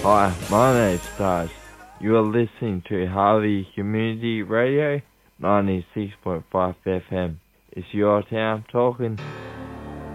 Hi, my name's Stars. You are listening to Harvey Community Radio 96.5 FM. It's your town talking.